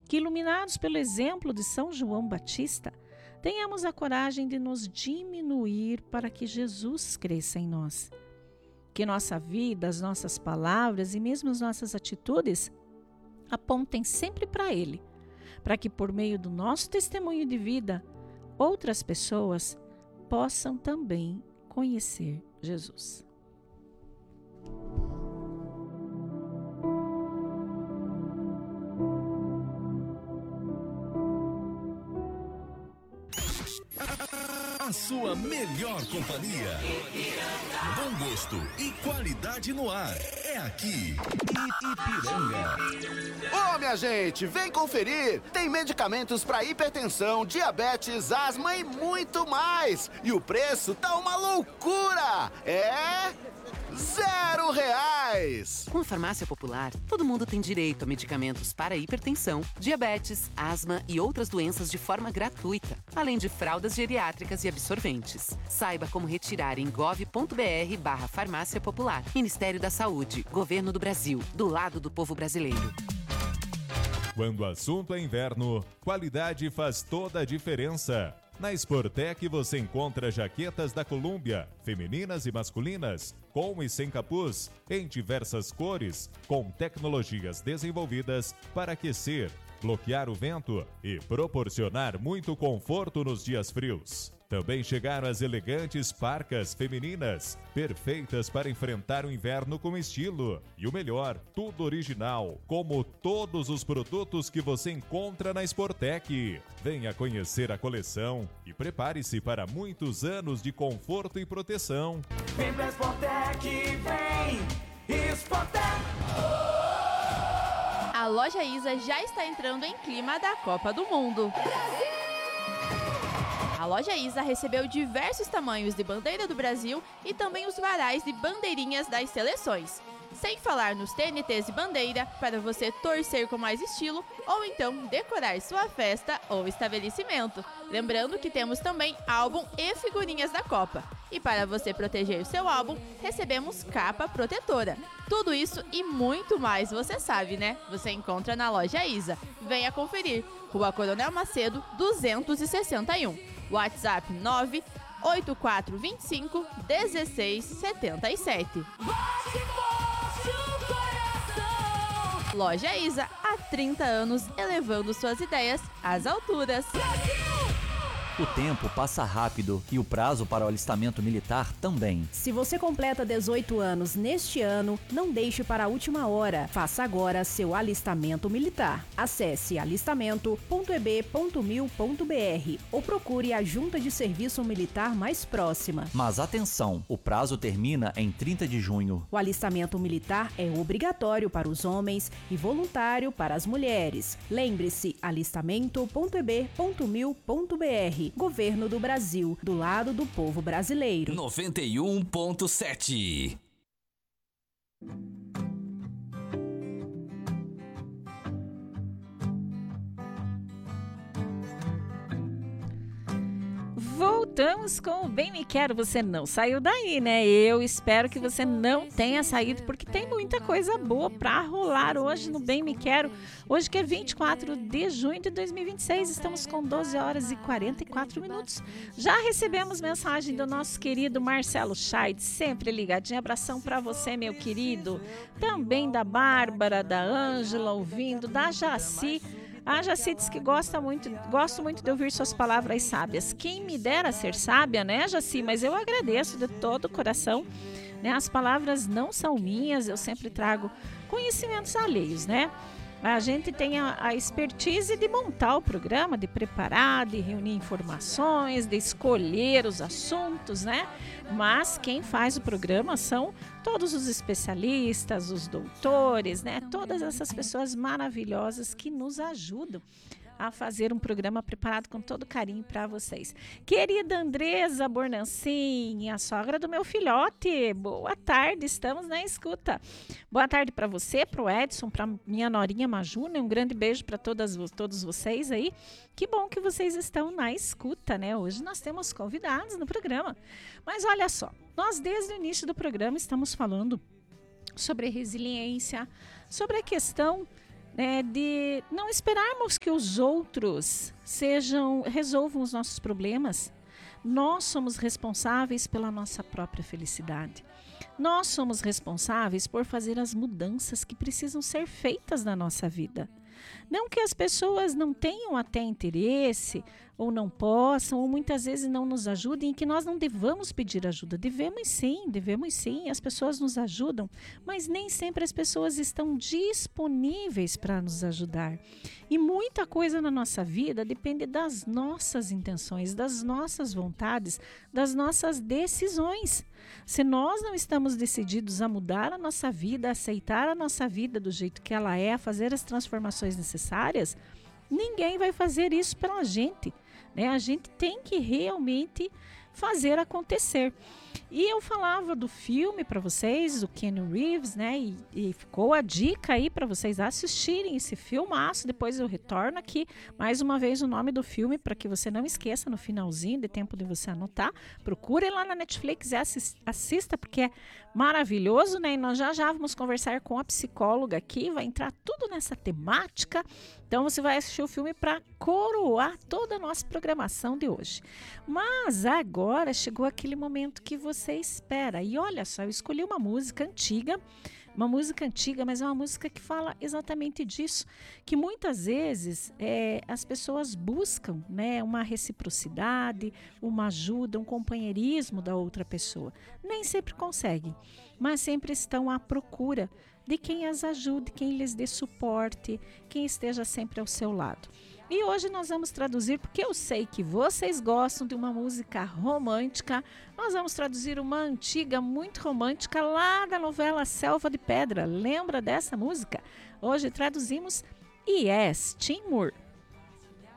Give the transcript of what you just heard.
Que, iluminados pelo exemplo de São João Batista, tenhamos a coragem de nos diminuir para que Jesus cresça em nós. Que nossa vida, as nossas palavras e mesmo as nossas atitudes apontem sempre para Ele, para que por meio do nosso testemunho de vida, outras pessoas possam também conhecer Jesus. A sua melhor companhia. Bom gosto e qualidade no ar. É aqui, Ipiranga. Ô, minha gente, vem conferir. Tem medicamentos para hipertensão, diabetes, asma e muito mais. E o preço tá uma loucura. É R$0. Com a Farmácia Popular, todo mundo tem direito a medicamentos para hipertensão, diabetes, asma e outras doenças de forma gratuita, além de fraldas geriátricas e absorventes. Saiba como retirar em gov.br/Farmácia Popular. Ministério da Saúde, Governo do Brasil, do lado do povo brasileiro. Quando o assunto é inverno, qualidade faz toda a diferença. Na Sportec você encontra jaquetas da Columbia, femininas e masculinas, com e sem capuz, em diversas cores, com tecnologias desenvolvidas para aquecer, bloquear o vento e proporcionar muito conforto nos dias frios. Também chegaram as elegantes parcas femininas, perfeitas para enfrentar o inverno com estilo. E o melhor, tudo original, como todos os produtos que você encontra na Sportec. Venha conhecer a coleção e prepare-se para muitos anos de conforto e proteção. Vem pra Sportec, vem! Sportec! A loja Isa já está entrando em clima da Copa do Mundo. A loja Isa recebeu diversos tamanhos de bandeira do Brasil e também os varais de bandeirinhas das seleções. Sem falar nos TNTs e bandeira, para você torcer com mais estilo ou então decorar sua festa ou estabelecimento. Lembrando que temos também álbum e figurinhas da Copa. E para você proteger seu álbum, recebemos capa protetora. Tudo isso e muito mais, você sabe, né? Você encontra na loja Isa. Venha conferir. Rua Coronel Macedo, 261. WhatsApp 98425-1677. Loja Isa, há 30 anos, elevando suas ideias às alturas. O tempo passa rápido e o prazo para o alistamento militar também. Se você completa 18 anos neste ano, não deixe para a última hora. Faça agora seu alistamento militar. Acesse alistamento.eb.mil.br ou procure a junta de serviço militar mais próxima. Mas atenção, o prazo termina em 30 de junho. O alistamento militar é obrigatório para os homens e voluntário para as mulheres. Lembre-se, alistamento.eb.mil.br. Governo do Brasil, do lado do povo brasileiro. 91.7. Voltamos com o Bem Me Quero. Você não saiu daí, né? Eu espero que você não tenha saído, porque tem muita coisa boa pra rolar hoje no Bem Me Quero. Hoje que é 24 de junho de 2026, estamos com 12 horas e 44 minutos. Já recebemos mensagem do nosso querido Marcelo Scheid, sempre ligadinho. Abração pra você, meu querido. Também da Bárbara, da Ângela ouvindo, da Jaci. A Jaci diz que gosto muito de ouvir suas palavras sábias. Quem me dera ser sábia, né, Jaci? Mas eu agradeço de todo o coração, né? As palavras não são minhas, eu sempre trago conhecimentos alheios, né? A gente tem a expertise de montar o programa, de preparar, de reunir informações, de escolher os assuntos, né? Mas quem faz o programa são todos os especialistas, os doutores, né? Todas essas pessoas maravilhosas que nos ajudam a fazer um programa preparado com todo carinho para vocês. Querida Andresa Bornancin, a sogra do meu filhote, boa tarde, estamos na escuta. Boa tarde para você, para o Edson, para minha norinha Majuna, um grande beijo para todos vocês aí. Que bom que vocês estão na escuta, né? Hoje nós temos convidados no programa. Mas olha só, nós desde o início do programa estamos falando sobre resiliência, sobre a questão né, de não esperarmos que os outros resolvam os nossos problemas. Nós somos responsáveis pela nossa própria felicidade. Nós somos responsáveis por fazer as mudanças que precisam ser feitas na nossa vida. Não que as pessoas não tenham até interesse, ou não possam, ou muitas vezes não nos ajudem, e que nós não devamos pedir ajuda. Devemos sim, as pessoas nos ajudam, mas nem sempre as pessoas estão disponíveis para nos ajudar. E muita coisa na nossa vida depende das nossas intenções, das nossas vontades, das nossas decisões. Se nós não estamos decididos a mudar a nossa vida, a aceitar a nossa vida do jeito que ela é, a fazer as transformações necessárias, ninguém vai fazer isso pela gente, né? A gente tem que realmente fazer acontecer. E eu falava do filme para vocês, do Keanu Reeves, né? E ficou a dica aí para vocês assistirem esse filmaço. Depois eu retorno aqui mais uma vez o nome do filme para que você não esqueça no finalzinho, de tempo de você anotar. Procure lá na Netflix e assista, porque é maravilhoso, né? E nós já vamos conversar com a psicóloga aqui, vai entrar tudo nessa temática. Então você vai assistir o filme para coroar toda a nossa programação de hoje. Mas agora chegou aquele momento que você espera. E olha só, eu escolhi uma música antiga, mas é uma música que fala exatamente disso, que muitas vezes as pessoas buscam, né, uma reciprocidade, uma ajuda, um companheirismo da outra pessoa. Nem sempre conseguem, mas sempre estão à procura de quem as ajude, quem lhes dê suporte, quem esteja sempre ao seu lado. E hoje nós vamos traduzir, porque eu sei que vocês gostam de uma música romântica, nós vamos traduzir uma antiga muito romântica lá da novela Selva de Pedra. Lembra dessa música? Hoje traduzimos Yes, Tim Moore.